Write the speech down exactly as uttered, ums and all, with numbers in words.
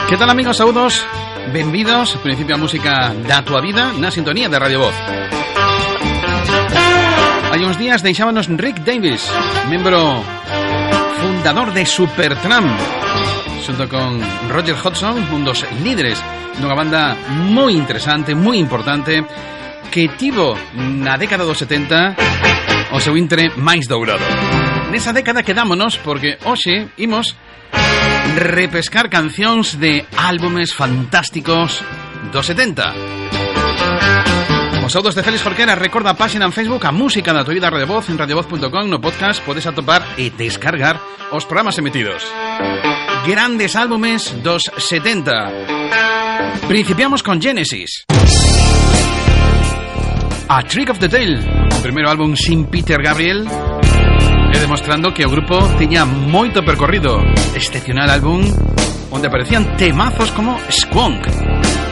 Que tal, amigos? Saúdos, benvidos Principio a música da tua vida na sintonía de Radio Voz. Hai uns días deixábanos Rick Davies, membro fundador de Supertramp, xunto con Roger Hodgson, un dos líderes dunha banda moi interesante, moi importante, que tivo na década dos setenta o seu intre máis dourado. Nesa década quedámonos porque hoxe imos repescar cancións de álbumes fantásticos dos setenta. Os saúdos de Félix Jorquera. Recorda a páxina en Facebook A Música da Tua Vida Radio Voz, en radio voz punto com. No podcast podes atopar e descargar os programas emitidos. Grandes álbumes dos setenta. Principiamos con Genesis, A Trick of the Tail, o primeiro álbum sin Peter Gabriel, e demostrando que o grupo tiña moito percorrido. Excepcional álbum onde aparecían temazos como Squonk.